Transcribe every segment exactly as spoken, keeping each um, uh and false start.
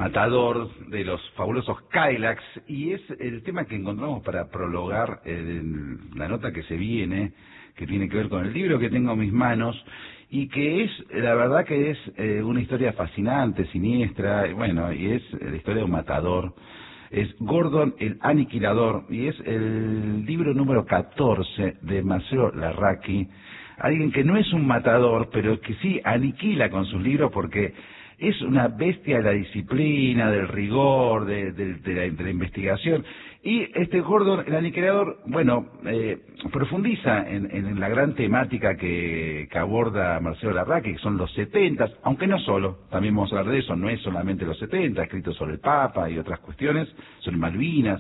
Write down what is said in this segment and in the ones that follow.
matador de los fabulosos Cadillacs, y es el tema que encontramos para prologar el, la nota que se viene, que tiene que ver con el libro que tengo en mis manos, y que es, la verdad que es eh, una historia fascinante, siniestra, y bueno, y es la historia de un matador. Es Gordon el Aniquilador, y es el libro número catorce de Marcelo Larraqui, alguien que no es un matador, pero que sí aniquila con sus libros, porque es una bestia de la disciplina, del rigor, de, de, de, la, de la investigación. Y este Gordon el Aniquilador, bueno, eh, profundiza en, en la gran temática que, que aborda Marcelo Larraqui, que son los setentas, aunque no solo, también vamos a hablar de eso, no es solamente los setenta, escrito sobre el Papa y otras cuestiones, sobre Malvinas,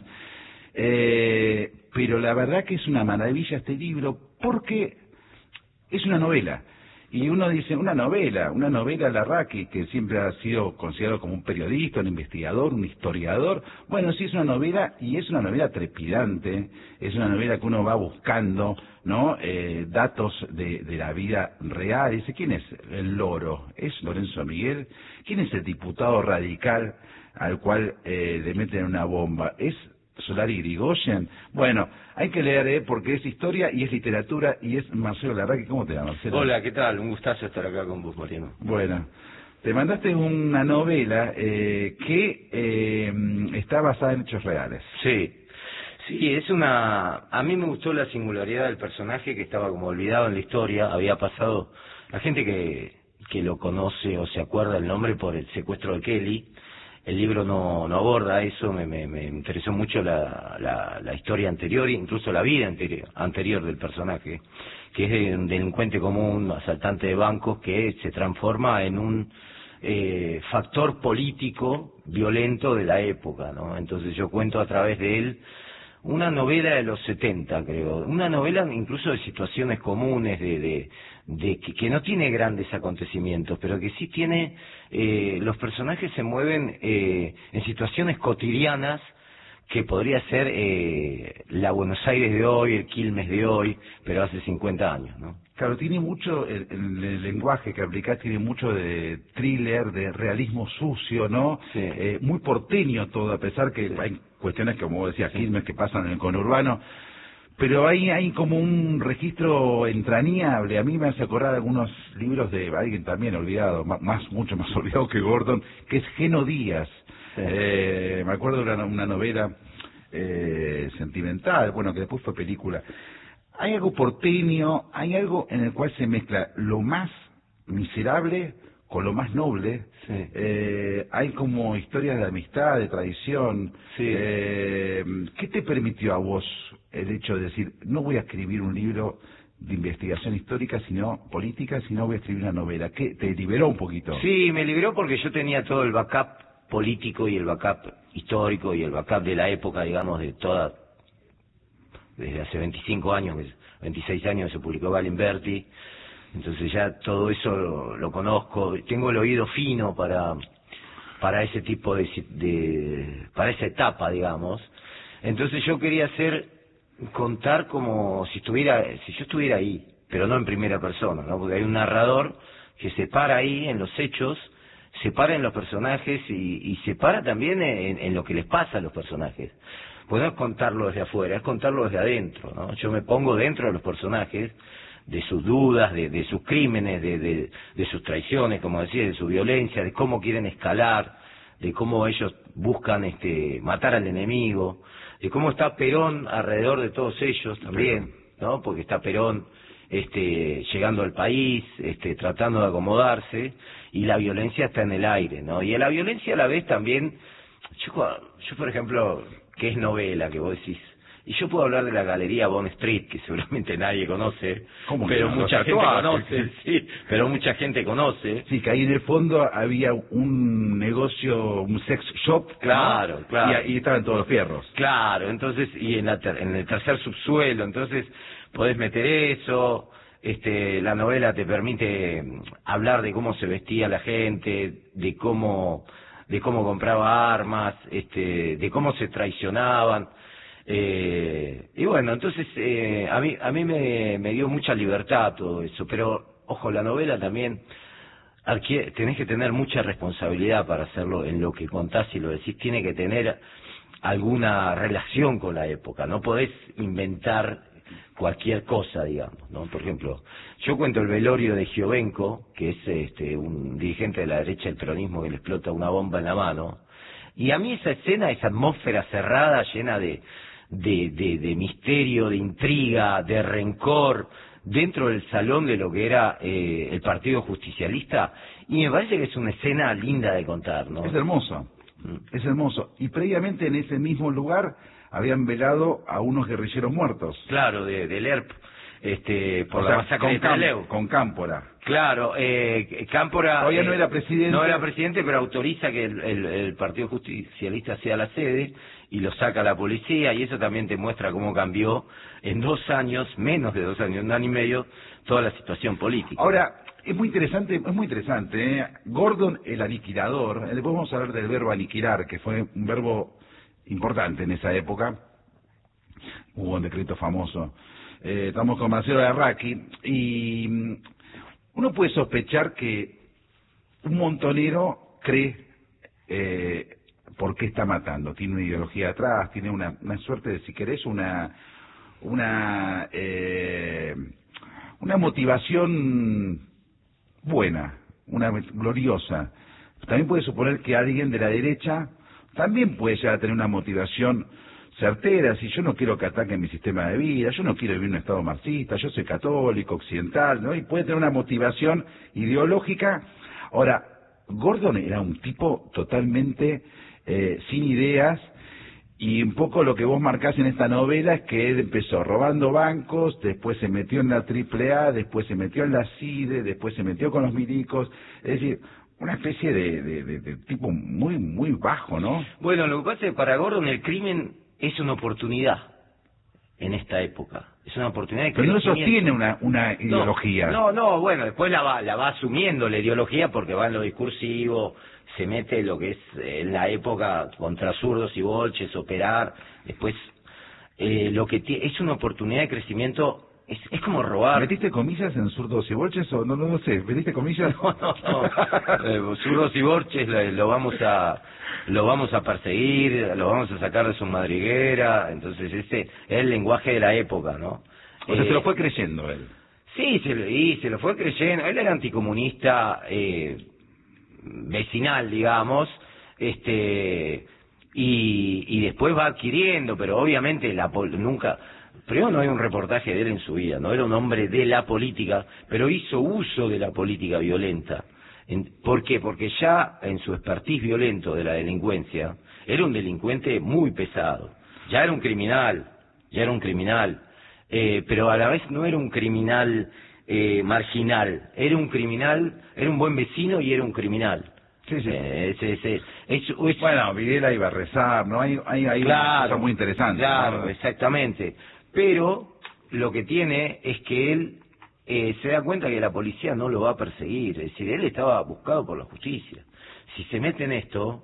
eh, pero la verdad que es una maravilla este libro, porque es una novela. Y uno dice, una novela, una novela Larraqui, que siempre ha sido considerado como un periodista, un investigador, un historiador. Bueno, sí es una novela, y es una novela trepidante, es una novela que uno va buscando, ¿no? Eh, datos de, de la vida real. Dice, ¿quién es el loro? ¿Es Lorenzo Miguel? ¿Quién es el diputado radical al cual eh, le meten una bomba? ¿Es Solari Irigoyen? Bueno, hay que leer, ¿eh? Porque es historia y es literatura, y es Marcelo Larraqui. ¿Cómo te va, Marcelo? Hola, ¿qué tal? Un gustazo estar acá con vos, Mariano. Bueno, te mandaste una novela eh, que eh, está basada en hechos reales. Sí, sí, es una... A mí me gustó la singularidad del personaje, que estaba como olvidado en la historia. Había pasado... La gente que, que lo conoce o se acuerda el nombre por el secuestro de Kelly. El libro no, no aborda eso, me, me, me interesó mucho la, la, la historia anterior, incluso la vida anterior, anterior del personaje, que es de un delincuente común, asaltante de bancos, que se transforma en un eh, factor político violento de la época, ¿no? Entonces yo cuento a través de él una novela de los setenta, creo, una novela incluso de situaciones comunes, de, de, de que, que no tiene grandes acontecimientos, pero que sí tiene, eh, los personajes se mueven eh, en situaciones cotidianas, que podría ser eh, la Buenos Aires de hoy, el Quilmes de hoy, pero hace cincuenta años, ¿no? Claro, tiene mucho, el, el, el lenguaje que aplicás tiene mucho de thriller, de realismo sucio, ¿no? Sí. Eh, muy porteño todo, a pesar que sí. Hay cuestiones, como vos decías, Quilmes, que pasan en el conurbano, pero hay, hay como un registro entrañable. A mí me hace acordar algunos libros de alguien también olvidado, más mucho más olvidado que Gordon, que es Geno Díaz. Sí. Eh, me acuerdo de una, una novela eh, sentimental, bueno, que después fue película. Hay algo porteño, hay algo en el cual se mezcla lo más miserable con lo más noble. Sí. Eh, hay como historias de amistad, de tradición. Sí. Eh, ¿Qué te permitió a vos el hecho de decir, no voy a escribir un libro de investigación histórica, sino política, sino voy a escribir una novela? ¿Qué te liberó un poquito? Sí, me liberó porque yo tenía todo el backup político y el backup histórico y el backup de la época, digamos, de toda... Desde hace veinticinco años, veintiséis años se publicó Galimberti, entonces ya todo eso lo, lo conozco, tengo el oído fino para para ese tipo de, de para esa etapa, digamos. Entonces yo quería hacer, contar como si estuviera, si yo estuviera ahí, pero no en primera persona, ¿no? Porque hay un narrador que se para ahí en los hechos, se para en los personajes y, y se para también en, en lo que les pasa a los personajes. Pues no es contarlo desde afuera, es contarlo desde adentro, ¿no? Yo me pongo dentro de los personajes, de sus dudas, de, de sus crímenes, de, de, de sus traiciones, como decía, de su violencia, de cómo quieren escalar, de cómo ellos buscan este matar al enemigo, de cómo está Perón alrededor de todos ellos también, ¿no? Porque está Perón este llegando al país, este tratando de acomodarse, y la violencia está en el aire, ¿no? Y a la violencia a la vez también, yo, yo por ejemplo, que es novela, que vos decís, y yo puedo hablar de la Galería Bond Street, que seguramente nadie conoce, pero mucha gente conoce, sí, pero mucha gente conoce. Sí, que ahí en el fondo había un negocio, un sex shop, claro, ¿no? Claro. Y ahí estaban todos los fierros. Claro, entonces, y en, la ter, en el tercer subsuelo, entonces podés meter eso. Este, la novela te permite hablar de cómo se vestía la gente, de cómo... de cómo compraba armas, este, de cómo se traicionaban, eh, y bueno, entonces eh, a mí a mí me, me dio mucha libertad todo eso, pero ojo, la novela también adquiere, tenés que tener mucha responsabilidad para hacerlo en lo que contás y lo decís, tiene que tener alguna relación con la época, no podés inventar cualquier cosa, digamos, ¿no? Por ejemplo, yo cuento el velorio de Giovenco, que es este un dirigente de la derecha del peronismo que le explota una bomba en la mano, y a mí esa escena, esa atmósfera cerrada, llena de, de, de, de misterio, de intriga, de rencor, dentro del salón de lo que era eh, el Partido Justicialista, y me parece que es una escena linda de contar, ¿no? Es hermoso, es hermoso. Y previamente en ese mismo lugar habían velado a unos guerrilleros muertos. Claro, de, del E R P, este, por o la sea, masacre con de Trelew. Con Cámpora. Claro, eh, Cámpora... Todavía no eh, era presidente. No era presidente, pero autoriza que el, el, el Partido Justicialista sea la sede y lo saca la policía, y eso también te muestra cómo cambió en dos años, menos de dos años, un año y medio, toda la situación política. Ahora, es muy interesante, es muy interesante, ¿eh? Gordon el aniquilador, después vamos a hablar del verbo aniquilar, que fue un verbo importante en esa época, hubo un decreto famoso. Eh, estamos con Marcelo Larraqui, y uno puede sospechar que un montonero cree eh, por qué está matando, tiene una ideología atrás, tiene una, una suerte de, si querés, una una eh, una motivación buena, una gloriosa. También puede suponer que alguien de la derecha también puede llegar a tener una motivación certera, si yo no quiero que ataquen mi sistema de vida, yo no quiero vivir en un estado marxista, yo soy católico, occidental, ¿no? Y puede tener una motivación ideológica. Ahora, Gordon era un tipo totalmente eh, sin ideas, y un poco lo que vos marcás en esta novela es que él empezó robando bancos, después se metió en la triple A, después se metió en la CIDE, después se metió con los milicos, es decir, una especie de, de, de, de tipo muy muy bajo, ¿no? Bueno, lo que pasa es que para Gordon el crimen es una oportunidad en esta época. Es una oportunidad de Pero no crecimiento. sostiene una, una ideología. No, no, no, bueno, después la va, la va asumiendo la ideología porque va en lo discursivo, se mete lo que es en la época contra zurdos y bolches, operar, después eh, lo que tiene es una oportunidad de crecimiento. Es, es como robar. ¿Metiste comillas en zurdos y bolches o no, no, no sé? ¿Metiste comillas? No, no, no. Eh, zurdos y bolches lo, lo vamos a lo vamos a perseguir, lo vamos a sacar de su madriguera. Entonces ese es el lenguaje de la época, ¿no? O sea, eh, se lo fue creyendo él. Sí, se lo, y se lo fue creyendo. Él era anticomunista eh, vecinal, digamos, este y, y después va adquiriendo, pero obviamente la nunca... Primero, no hay un reportaje de él en su vida, no era un hombre de la política, pero hizo uso de la política violenta. En, ¿Por qué? Porque ya en su expertise violento de la delincuencia, era un delincuente muy pesado, ya era un criminal, ya era un criminal, eh, pero a la vez no era un criminal eh, marginal, era un criminal, era un buen vecino y era un criminal. Sí, sí. Eh, ese, ese, es, es, bueno, Videla iba a rezar, ¿no? Hay, hay, hay claro, una cosa muy interesante. Claro, ¿no? exactamente. Pero lo que tiene es que él eh, se da cuenta que la policía no lo va a perseguir. Es decir, él estaba buscado por la justicia. Si se mete en esto,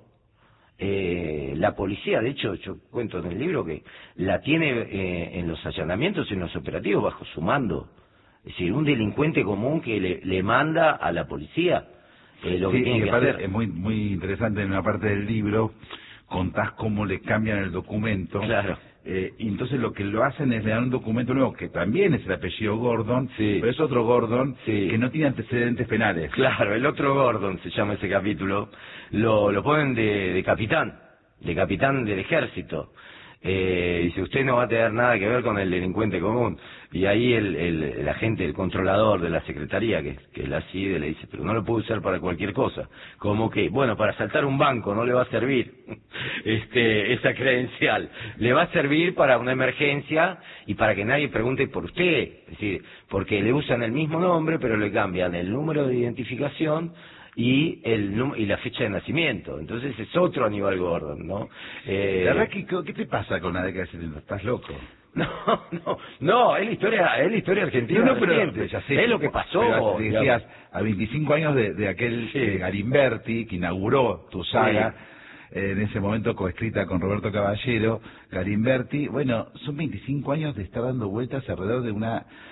eh, la policía, de hecho, yo cuento en el libro que la tiene eh, en los allanamientos y en los operativos bajo su mando. Es decir, un delincuente común que le, le manda a la policía eh, lo sí, que tiene y que aparte hacer. Es muy, muy interesante en una parte del libro, contás cómo le cambian el documento. Claro. Eh, y entonces lo que lo hacen es le dan un documento nuevo, que también es el apellido Gordon, sí. pero es otro Gordon, sí. que no tiene antecedentes penales. Claro, el otro Gordon se llama ese capítulo, lo, lo ponen de, de capitán, de capitán del ejército. Eh, dice, usted no va a tener nada que ver con el delincuente común. Y ahí el, el, el agente, el controlador de la secretaría, que, que la CIDE, le dice, pero no lo puede usar para cualquier cosa. Como que, bueno, para asaltar un banco no le va a servir este esa credencial. Le va a servir para una emergencia y para que nadie pregunte por usted. Es decir, porque le usan el mismo nombre, pero le cambian el número de identificación y el y la fecha de nacimiento. Entonces es otro Aníbal Gordon, ¿no? Eh, La verdad que, ¿qué te pasa con la década de setenta? ¿Estás loco? No, no, no, es la historia, es la historia argentina. No, no, pero, reciente. ya sé, es lo que pasó. Pero te decías, a veinticinco años de, de aquel sí. eh, Galimberti, que inauguró tu saga, sí. eh, en ese momento coescrita con Roberto Caballero, Galimberti, bueno, son veinticinco años de estar dando vueltas alrededor de una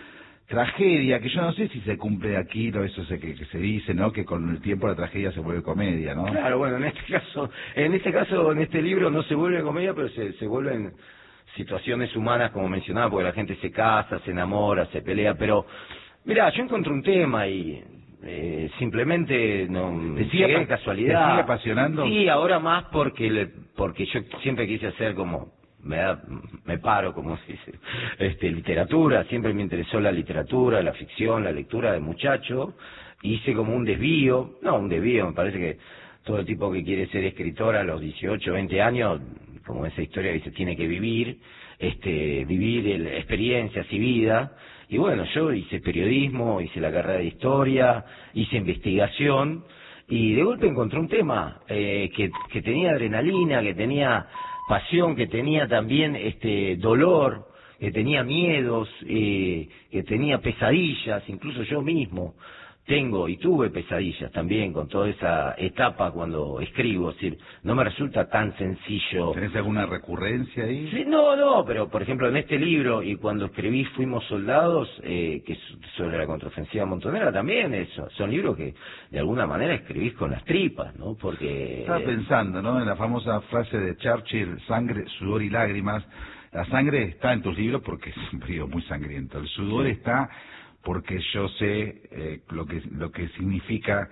tragedia, que yo no sé si se cumple aquí, lo eso se, que, que se dice, ¿no? Que con el tiempo la tragedia se vuelve comedia, ¿no? Claro, bueno, en este caso, en este caso, en este libro no se vuelve comedia, pero se, se vuelven situaciones humanas, como mencionaba, porque la gente se casa, se enamora, se pelea, pero, mira, yo encontré un tema y eh, simplemente no ¿Te sigue, de casualidad. ¿Te sigue apasionando? Sí, ahora más porque le, porque yo siempre quise hacer como me da, me paro, como se dice, este, literatura, siempre me interesó la literatura, la ficción, la lectura de muchacho, hice como un desvío, no un desvío, me parece que todo el tipo que quiere ser escritor a los dieciocho, veinte años, como esa historia que se tiene que vivir, este, vivir el, experiencias y vida, y bueno, yo hice periodismo, hice la carrera de historia, hice investigación, y de golpe encontré un tema eh, que, que tenía adrenalina, que tenía pasión, que tenía también este dolor, que tenía miedos, eh, que tenía pesadillas, incluso yo mismo tengo y tuve pesadillas también con toda esa etapa cuando escribo, es decir, no me resulta tan sencillo. ¿Tenés alguna recurrencia ahí? Sí, no, no, pero por ejemplo en este libro y cuando escribí Fuimos Soldados, eh, que es sobre la contraofensiva montonera, también eso, son libros que de alguna manera escribís con las tripas, ¿no? Porque... Estaba pensando, ¿no? En la famosa frase de Churchill, sangre, sudor y lágrimas. La sangre está en tus libros porque es un periodo muy sangriento. El sudor sí. está porque yo sé eh, lo que lo que significa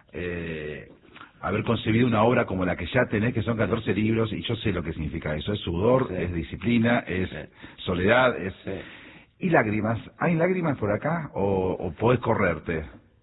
eh, haber concebido una obra como la que ya tenés, que son catorce libros, y yo sé lo que significa eso. Es sudor, sí. es disciplina, es sí. soledad, es... Sí. ¿Y lágrimas? ¿Hay lágrimas por acá o, o podés correrte?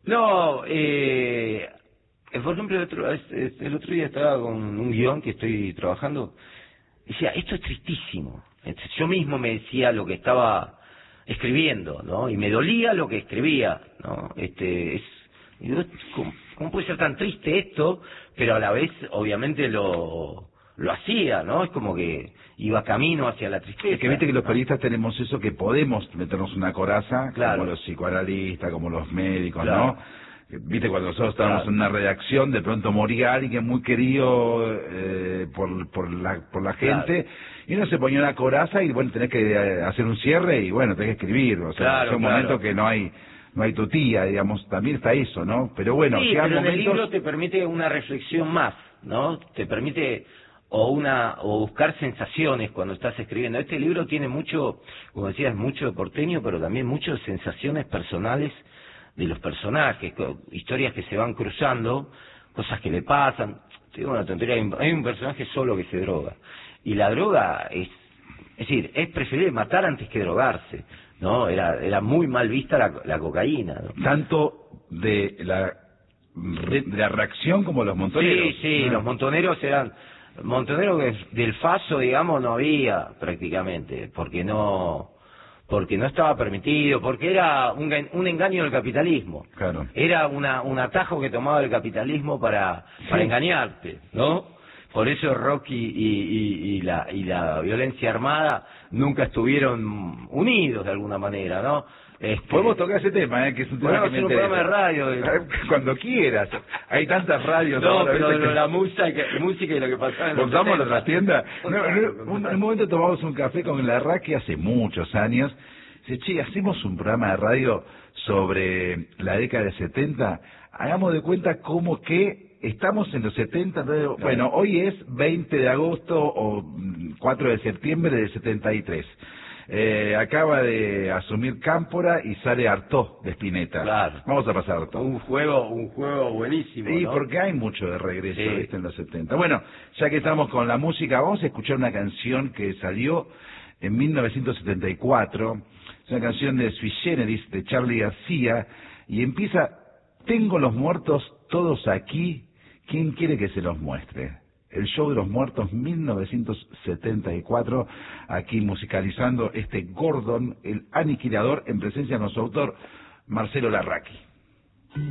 No, eh... por ejemplo, el otro, el otro día estaba con un guión que estoy trabajando, y decía, esto es tristísimo. Yo mismo me decía lo que estaba escribiendo, ¿no? Y me dolía lo que escribía, ¿no? Este, es, ¿cómo, ¿cómo puede ser tan triste esto? Pero a la vez, obviamente, lo, lo hacía, ¿no? Es como que iba camino hacia la tristeza. Es que viste que los periodistas tenemos eso, que podemos meternos una coraza, claro. como los psicoanalistas, como los médicos, claro. ¿no? Viste, cuando nosotros estábamos claro. en una redacción, de pronto moría alguien muy querido eh, por, por, la, por la gente, claro. y uno se ponía una coraza y bueno, tenés que hacer un cierre y bueno, tenés que escribir, o sea, claro, es un claro. momento que no hay no hay tutía, digamos, también está eso, ¿no? Pero bueno, sí, pero momentos... en el libro te permite una reflexión más, ¿no? Te permite o una o buscar sensaciones cuando estás escribiendo. Este libro tiene mucho, como decías, mucho de porteño, pero también muchas sensaciones personales de los personajes, historias que se van cruzando, cosas que le pasan. Te digo una tontería, hay un personaje solo que se droga, y la droga es, es decir, es preferible matar antes que drogarse, ¿no? Era era muy mal vista la, la cocaína, ¿no? Tanto de la de, de la reacción como los montoneros. Sí, sí, ¿no? Los montoneros eran, montoneros del Faso, digamos, no había prácticamente, porque no... porque no estaba permitido, porque era un, un engaño del capitalismo. Claro. Era una, un atajo que tomaba el capitalismo para, para sí. engañarte, ¿no? Por eso Rocky y, y, y, la, y la violencia armada nunca estuvieron unidos de alguna manera, ¿no? Este... Podemos tocar ese tema, ¿eh? Que es un tema bueno, que me un interesa. programa de radio. De... Cuando quieras. Hay tantas radios. No, ahora, pero que... la música, música y lo que pasaba en los ¿Contamos la trastienda? No, no, un, un momento tomamos un café con la Raki hace muchos años. Dice, che, hacemos un programa de radio sobre la década de setenta. Hagamos de cuenta como que estamos en los setenta. Entonces, claro. Bueno, hoy es veinte de agosto o cuatro de septiembre del setenta y tres. Eh, acaba de asumir Cámpora y sale Artaud de Spinetta. Claro. Vamos a pasar Artaud. Un juego, un juego buenísimo, sí, ¿no? porque hay mucho de regreso, sí. ¿viste? En los setenta. Bueno, ya que estamos con la música, vamos a escuchar una canción que salió en mil novecientos setenta y cuatro. Es una canción de Sui Generis, de Charly García, y empieza: tengo los muertos todos aquí, ¿quién quiere que se los muestre? El show de los muertos, mil novecientos setenta y cuatro, aquí musicalizando este Gordon, el aniquilador, en presencia de nuestro autor, Marcelo Larraqui.